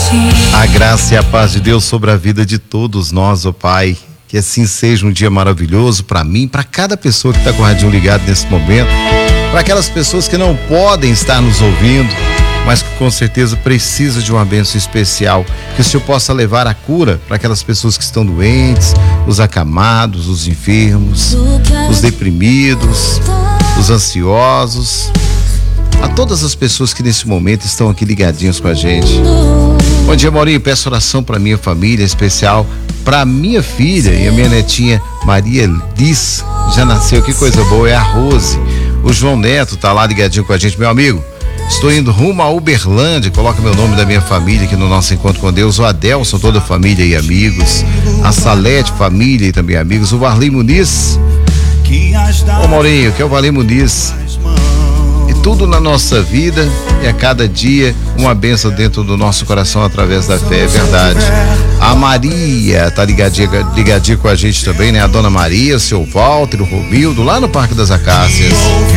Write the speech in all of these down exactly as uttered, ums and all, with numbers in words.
A graça e a paz de Deus sobre a vida de todos nós, ó Pai. Que assim seja um dia maravilhoso para mim, para cada pessoa que está com o radinho ligado nesse momento, para aquelas pessoas que não podem estar nos ouvindo, mas que com certeza precisa de uma bênção especial, que o Senhor possa levar a cura para aquelas pessoas que estão doentes, os acamados, os enfermos, os deprimidos, os ansiosos, a todas as pessoas que nesse momento estão aqui ligadinhos com a gente. Bom dia, Maurinho, peço oração para minha família, em especial para minha filha e a minha netinha Maria Liz, já nasceu, que coisa boa, é a Rose. O João Neto tá lá ligadinho com a gente, meu amigo. Estou indo rumo a Uberlândia, coloca meu nome da minha família aqui no nosso encontro com Deus. O Adelson, toda a família e amigos. A Salete, família e também amigos. O Varley Muniz. Ô Maurinho, que é o Varley Muniz. E tudo na nossa vida é a cada dia uma bênção dentro do nosso coração através da fé, é verdade. A Maria tá ligadinha, ligadinha com a gente também, né? A Dona Maria, o seu Walter, o Romildo, lá no Parque das Acácias.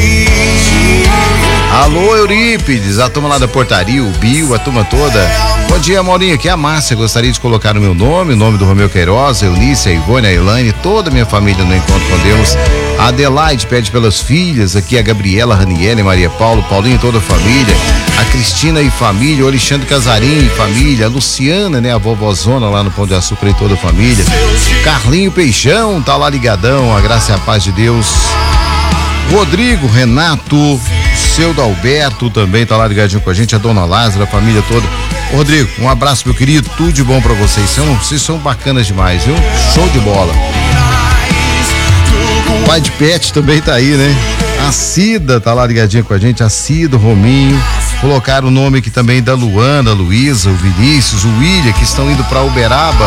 Alô, Eurípides, a turma lá da portaria, o Bio, a turma toda. Bom dia, Maurinho, aqui é a Márcia, gostaria de colocar o meu nome, o nome do Romeu Queiroz, a Eunice, a Ivone, a Elaine, toda a minha família no Encontro com Deus. A Adelaide pede pelas filhas, aqui a Gabriela, a Raniele, Maria Paulo, Paulinho e toda a família. A Cristina e família, o Alexandre Casarim e família, a Luciana, né, a vovózona lá no Pão de Açúcar e toda a família. Carlinho Peixão, tá lá ligadão, a graça e a paz de Deus. Rodrigo, Renato, seu Dalberto também tá lá ligadinho com a gente, a Dona Lázara, a família toda. Ô, Rodrigo, um abraço, meu querido, tudo de bom pra vocês, são, vocês são bacanas demais, viu? Show de bola. O pai de Pet também tá aí, né? A Cida tá lá ligadinha com a gente, a Cida, o Rominho, colocaram o nome aqui também da Luana, a Luísa, o Vinícius, o William, que estão indo pra Uberaba.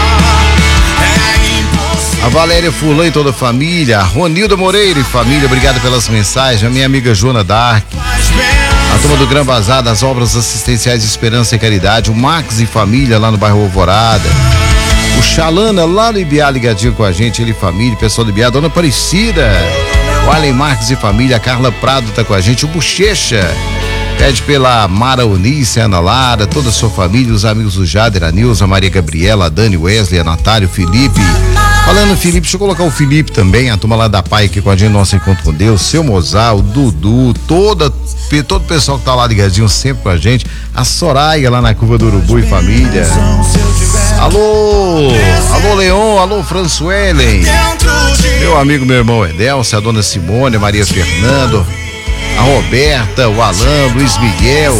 A Valéria Fulan e toda a família, a Ronilda Moreira e família, obrigado pelas mensagens, a minha amiga Joana Dark, a turma do Gran Bazar, das obras assistenciais de Esperança e Caridade, o Max e família lá no bairro Alvorada, o Xalana lá no Ibiá ligadinho com a gente, ele e família, pessoal do Ibiá, a Dona Aparecida, o Allen Marques e família, a Carla Prado tá com a gente, o Bochecha, pede pela Mara Unice, a Ana Lara, toda a sua família, os amigos do Jader, a Nilza, a Maria Gabriela, a Dani, Wesley, a Natália, o Felipe. Falando Felipe, deixa eu colocar o Felipe também, a turma lá da Pai aqui com a gente, nosso encontro com Deus, seu Mozart, o Dudu, toda, todo o pessoal que tá lá ligadinho sempre com a gente, a Soraya lá na Curva do Urubu e família. Alô, alô Leon, alô Françoelen, meu amigo, meu irmão Edelcio, a dona Simone, a Maria Fernando, a Roberta, o Alan, Luiz Miguel.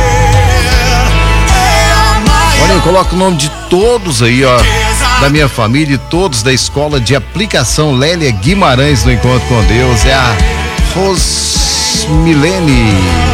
Olha, eu coloco o nome de todos aí, ó, da minha família e todos da Escola de Aplicação Lélia Guimarães no Encontro com Deus. É a Rosmilene.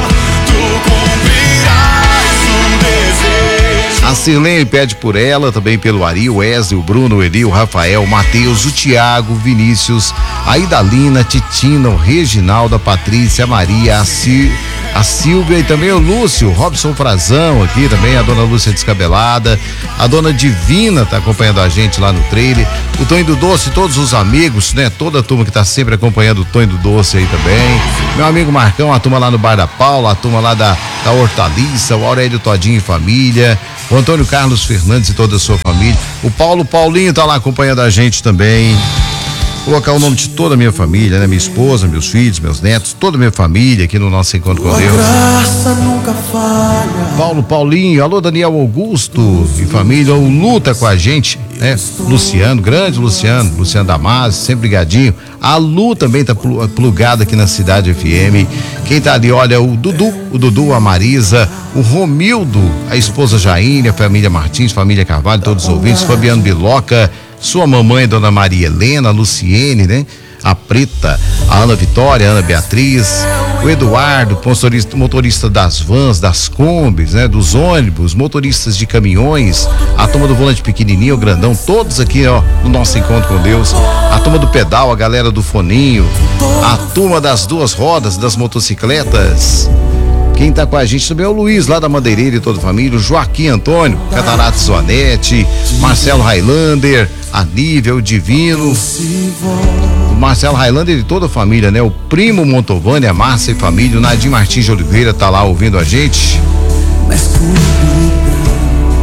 A Sirlene pede por ela, também pelo Ari, o Wesley, o Bruno, o Eli, o Rafael, o Matheus, o Tiago, o Vinícius, a Idalina, a Titina, o Reginaldo, a Patrícia, a Maria, a, Sil, a Silvia e também o Lúcio, o Robson Frazão aqui também, a dona Lúcia Descabelada, a dona Divina tá acompanhando a gente lá no trailer, o Tonho do Doce, todos os amigos, né? Toda a turma que tá sempre acompanhando o Tonho do Doce aí também, meu amigo Marcão, a turma lá no Bar da Paula, a turma lá da, da Hortaliça, o Aurélio Todinho e família, o Antônio Carlos Fernandes e toda a sua família. O Paulo Paulinho tá lá acompanhando a gente também. Vou colocar o nome de toda a minha família, né? Minha esposa, meus filhos, meus netos, toda a minha família aqui no nosso Encontro com Deus. Nunca falha. Paulo Paulinho, alô Daniel Augusto e família, o Lu tá com a gente, né? Luciano, grande Luciano, Luciano Damasio, sempre ligadinho. A Lu também tá plugada aqui na Cidade F M. Quem tá ali, olha, o Dudu, o Dudu, a Marisa, o Romildo, a esposa Jaine, a família Martins, família Carvalho, todos os ouvintes, Fabiano Biloca, sua mamãe, Dona Maria Helena, a Luciene, né? A Preta, a Ana Vitória, a Ana Beatriz, o Eduardo, motorista, motorista das vans, das combis, né? Dos ônibus, motoristas de caminhões, a turma do volante pequenininho, o grandão, todos aqui, ó, no nosso Encontro com Deus, a turma do pedal, a galera do foninho, a turma das duas rodas, das motocicletas. Quem tá com a gente também é o Luiz, lá da Madeireira e toda a família, o Joaquim Antônio, Catarato Zoanete, Marcelo Highlander, a Nívia, o Divino, o Marcelo Highlander e toda a família, né? O primo Montovani, a Márcia e família, o Nadim Martins de Oliveira tá lá ouvindo a gente.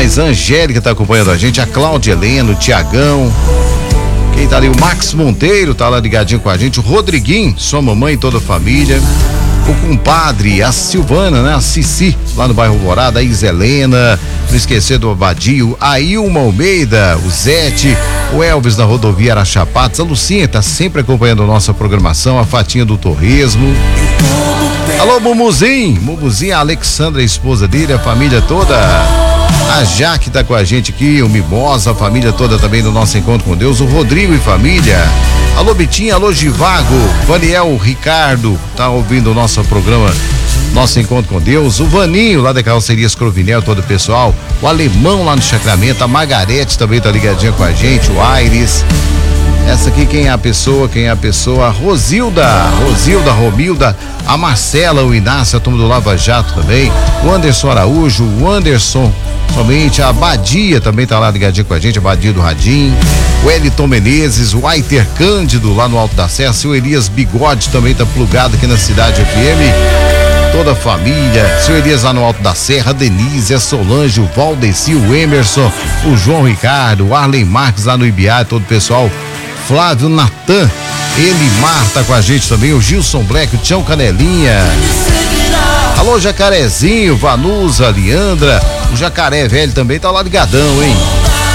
mais? A Angélica tá acompanhando a gente, a Cláudia Helena, o Tiagão. Quem tá ali? O Max Monteiro tá lá ligadinho com a gente, o Rodriguinho, sua mamãe e toda a família. O compadre, a Silvana, né? A Cici, lá no bairro Alvorada, a Iselena, não esquecer do Abadio, a Ilma Almeida, o Zete, o Elvis da rodovia Araxapatas, a Lucinha tá sempre acompanhando a nossa programação, a Fatinha do Torresmo. Alô, Mumuzinho, Mumuzinho, a Alexandra, a esposa dele, a família toda. A Jaque tá com a gente aqui, o Mimosa, a família toda também do nosso encontro com Deus, o Rodrigo e família. Alô, Bitinha, alô, Givago, Vaniel Ricardo, tá ouvindo o nosso programa, nosso encontro com Deus, o Vaninho lá da Carroceria Scrovinel, todo o pessoal, o Alemão lá no Sacramento, a Margarete também tá ligadinha com a gente, o Aires. Essa aqui, quem é a pessoa? Quem é a pessoa? Rosilda, Rosilda, Romilda, a Marcela, o Inácio, a turma do Lava Jato também, o Anderson Araújo, o Anderson, somente a Badia também tá lá ligadinho com a gente, a Badia do Radim, o Eliton Menezes, o Aiter Cândido lá no Alto da Serra, o Elias Bigode também tá plugado aqui na Cidade F M, toda a família, seu Elias lá no Alto da Serra, a Denise, a Solange, o Valdeci, o Emerson, o João Ricardo, o Arlen Marques lá no Ibiá, todo o pessoal, Flávio Natan, Elimar tá com a gente também, o Gilson Black, o Tião Canelinha. Alô, Jacarezinho, Vanusa, Leandra, o Jacaré Velho também tá lá ligadão, hein?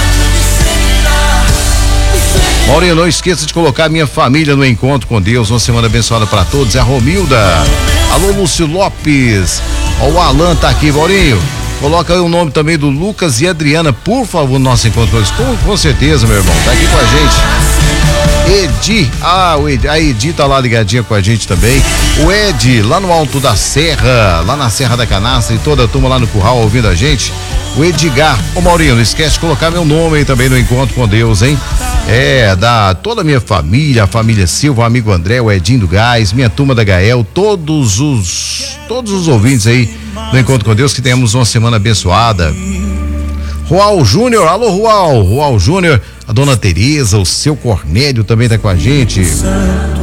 Maurinho, não esqueça de colocar minha família no encontro com Deus, uma semana abençoada para todos, é a Romilda. Alô, Lúcio Lopes, ó, o Alan tá aqui, Maurinho. Coloca aí o nome também do Lucas e Adriana, por favor, no nosso encontro com eles. Com, com certeza, meu irmão, tá aqui com a gente. Edi, ah, o Edi, a Edi tá lá ligadinha com a gente também. O Ed, lá no Alto da Serra, lá na Serra da Canastra, e toda a turma lá no Curral ouvindo a gente. O Edgar, ô Maurinho, não esquece de colocar meu nome aí também no encontro com Deus, hein? É, da toda a minha família, a família Silva, o amigo André, o Edinho do Gás, minha turma da Gael, todos os, todos os ouvintes aí do Encontro com Deus, que tenhamos uma semana abençoada. Rual Júnior, alô Rual, Rual Júnior, a dona Tereza, o seu Cornélio também tá com a gente. Santo,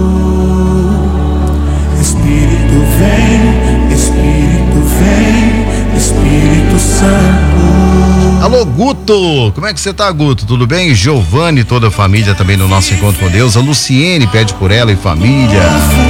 Espírito vem, Espírito vem, Espírito Santo. Alô Guto, como é que você tá, Guto? Tudo bem? Giovanni, toda a família também no nosso encontro com Deus. A Luciene pede por ela e família.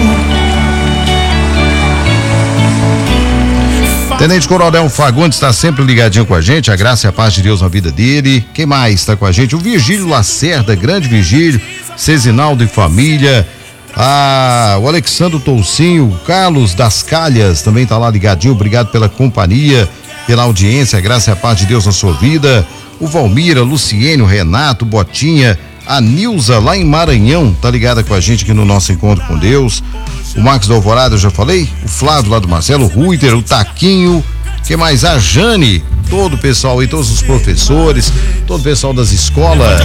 Tenente Coronel Fagundes está sempre ligadinho com a gente, a graça e a paz de Deus na vida dele. Quem mais está com a gente? O Virgílio Lacerda, grande Virgílio, Cezinaldo e família. Ah, o Alexandre Toucinho, o Carlos das Calhas também tá lá ligadinho, obrigado pela companhia, pela audiência, a graça e a paz de Deus na sua vida. O Valmira, Luciene, o Renato, Botinha, a Nilza lá em Maranhão, tá ligada com a gente aqui no nosso encontro com Deus. O Max da Alvorada, eu já falei, o Flávio lá do Marcelo, o Ruiter, o Taquinho, que mais? A Jane, todo o pessoal aí, todos os professores, todo o pessoal das escolas.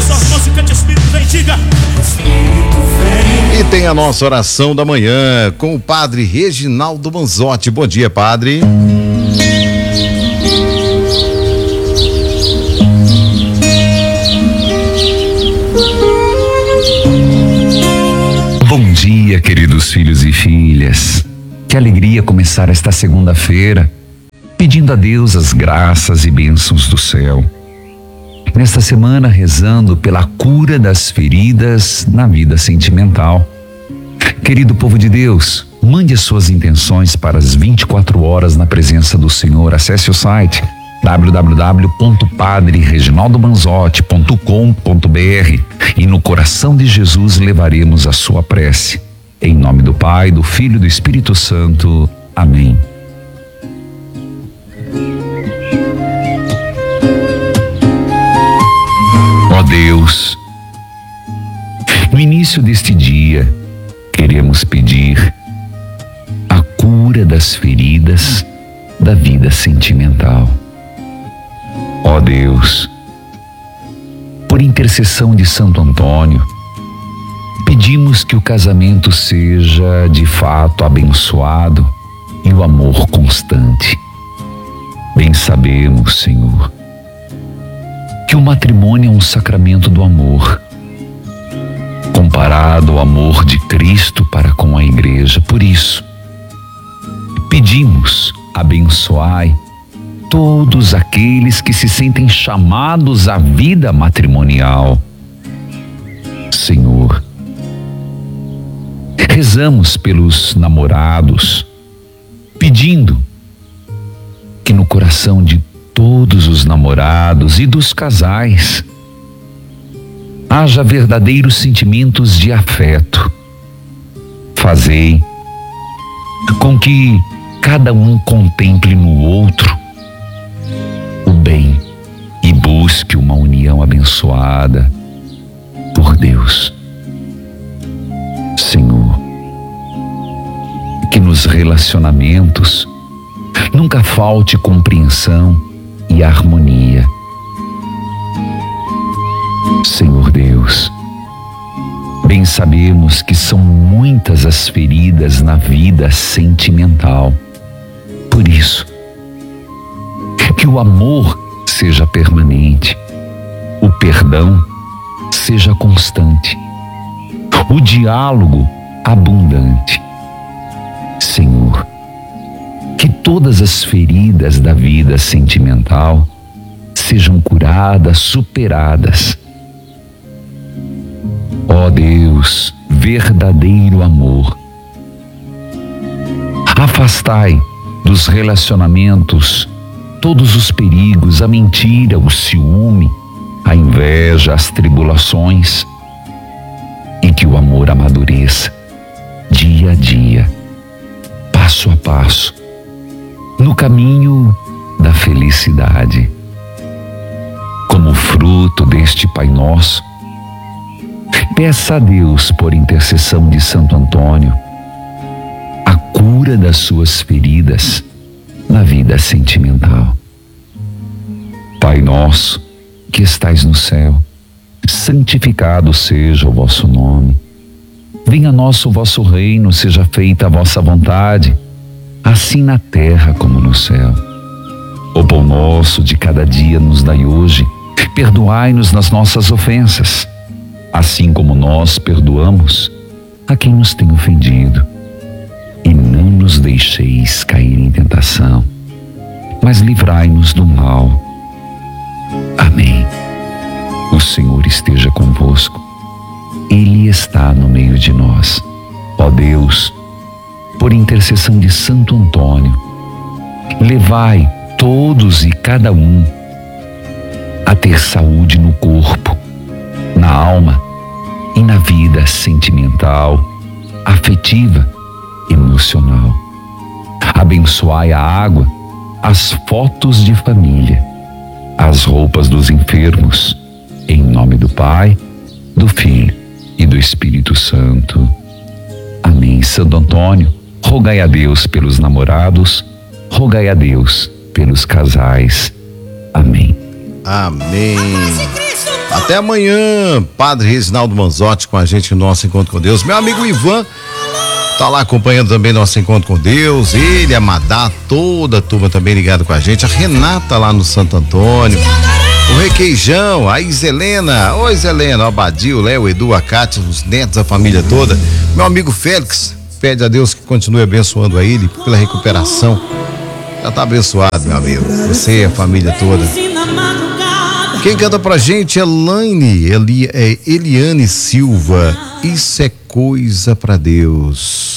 E tem a nossa oração da manhã com o padre Reginaldo Manzotti. Bom dia, padre. Bom dia, queridos filhos e filhas. Que alegria começar esta segunda-feira pedindo a Deus as graças e bênçãos do céu. Nesta semana, rezando pela cura das feridas na vida sentimental. Querido povo de Deus, mande as suas intenções para as vinte e quatro horas na presença do Senhor. Acesse o site w w w ponto padre reginaldo manzotti ponto com ponto b r e no coração de Jesus levaremos a sua prece. Em nome do Pai, do Filho e do Espírito Santo. Amém. Ó Deus, no início deste dia, queremos pedir a cura das feridas da vida sentimental. Ó Deus, por intercessão de Santo Antônio, pedimos que o casamento seja de fato abençoado e o amor constante. Bem sabemos, Senhor, que o matrimônio é um sacramento do amor, comparado ao amor de Cristo para com a Igreja. Por isso, pedimos, abençoai todos aqueles que se sentem chamados à vida matrimonial. Senhor, rezamos pelos namorados, pedindo que no coração de todos os namorados e dos casais haja verdadeiros sentimentos de afeto. Fazei com que cada um contemple no outro o bem e busque uma união abençoada por Deus. Senhor, que nos relacionamentos nunca falte compreensão e harmonia. Senhor Deus, bem sabemos que são muitas as feridas na vida sentimental. Por isso, que o amor seja permanente, o perdão seja constante, o diálogo abundante. Senhor, que todas as feridas da vida sentimental sejam curadas, superadas. Ó Deus, verdadeiro amor, afastai dos relacionamentos todos os perigos, a mentira, o ciúme, a inveja, as tribulações, e que o amor amadureça dia a dia, passo a passo, no caminho da felicidade. Como fruto deste Pai Nosso, peça a Deus, por intercessão de Santo Antônio, a cura das suas feridas na vida sentimental. Pai nosso, que estais no céu, santificado seja o vosso nome. Venha a nós o vosso reino, seja feita a vossa vontade, assim na terra como no céu. O pão nosso de cada dia nos dai hoje, perdoai-nos nas nossas ofensas, assim como nós perdoamos a quem nos tem ofendido. E não nos deixeis cair em tentação, mas livrai-nos do mal. Amém. O Senhor esteja convosco. Ele está no meio de nós. Ó Deus, por intercessão de Santo Antônio, levai todos e cada um a ter saúde no corpo, na alma e na vida sentimental, afetiva, emocional. Abençoai a água, as fotos de família, as roupas dos enfermos, em nome do Pai, do Filho e do Espírito Santo. Amém. Santo Antônio, rogai a Deus pelos namorados, rogai a Deus pelos casais. Amém. Amém. Até amanhã, Padre Reginaldo Manzotti com a gente no nosso encontro com Deus. Meu amigo Ivan tá lá acompanhando também nosso encontro com Deus. Ele, a Madá, toda a turma também ligada com a gente. A Renata lá no Santo Antônio. O Requeijão, a Iselena. Oi, Iselena, o Abadio, o Léo, o Edu, a Cátia, os netos, a família toda. Meu amigo Félix, pede a Deus que continue abençoando a ele pela recuperação. Já tá abençoado, meu amigo. Você e a família toda. Quem canta pra gente é Laine, Eli, é Eliane Silva. Isso é coisa pra Deus.